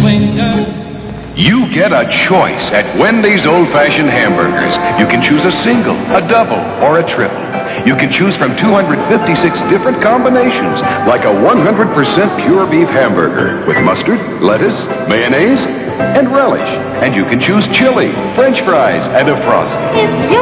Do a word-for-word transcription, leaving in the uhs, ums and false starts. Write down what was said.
swinger. You get a choice at Wendy's old-fashioned hamburgers. You can choose a single, a double, or a triple. You can choose from two hundred fifty-six different combinations, like a one hundred percent pure beef hamburger with mustard, lettuce, mayonnaise, and relish. And you can choose chili, French fries, and a frosty.